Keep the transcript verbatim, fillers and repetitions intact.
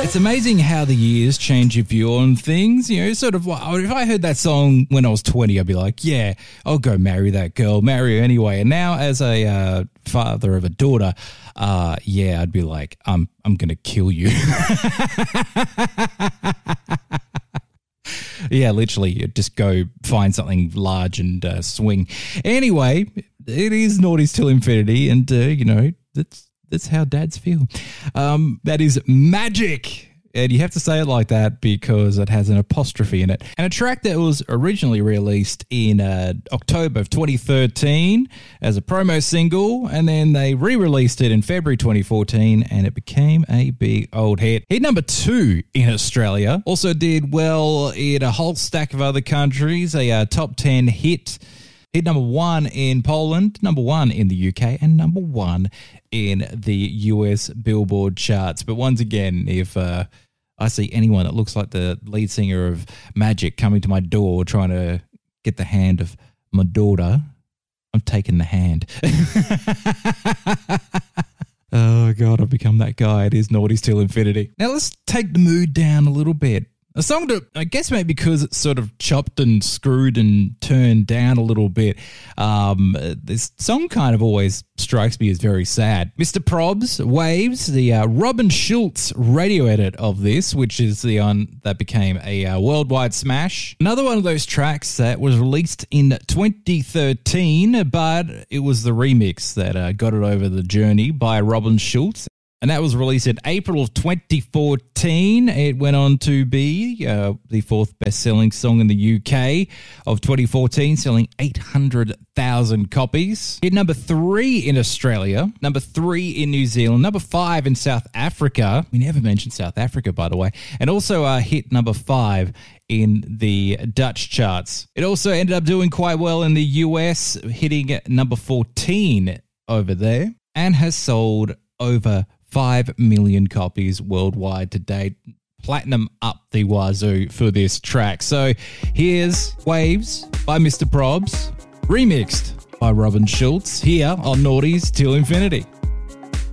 It's amazing how the years change your view on things. You know, sort of, if I heard that song when I was twenty, I'd be like, yeah, I'll go marry that girl, marry her anyway. And now as a uh, father of a daughter, uh, yeah, I'd be like, I'm, I'm going to kill you. Yeah, literally, just go find something large and uh, swing. Anyway, it is Naughties Till Infinity, and, uh, you know, that's that's how dads feel. Um, that is Magic. And you have to say it like that because it has an apostrophe in it. And a track that was originally released in uh, October of twenty thirteen as a promo single, and then they re-released it in February twenty fourteen, and it became a big old hit. Hit number two in Australia. Also did well in a whole stack of other countries. A uh, top ten hit. Hit number one in Poland, number one in the U K, and number one in the U S Billboard charts. But once again, if uh, I see anyone that looks like the lead singer of Magic coming to my door trying to get the hand of my daughter, I'm taking the hand. Oh, God, I've become that guy. It is Naughties Till Infinity. Now, let's take the mood down a little bit. A song that, I guess maybe because it's sort of chopped and screwed and turned down a little bit, um, this song kind of always strikes me as very sad. Mister Probs, Waves, the uh, Robin Schulz radio edit of this, which is the one that became a uh, worldwide smash. Another one of those tracks that was released in twenty thirteen, but it was the remix that uh, got it over the journey by Robin Schulz. And that was released in April of twenty fourteen. It went on to be uh, the fourth best-selling song in the U K of twenty fourteen, selling eight hundred thousand copies. Hit number three in Australia, number three in New Zealand, number five in South Africa. We never mentioned South Africa, by the way. And also uh, hit number five in the Dutch charts. It also ended up doing quite well in the U S, hitting number fourteen over there, and has sold over five million copies worldwide to date. Platinum up the wazoo for this track. So here's Waves by Mister Probs, remixed by Robin Schulz, here on Naughties Till Infinity.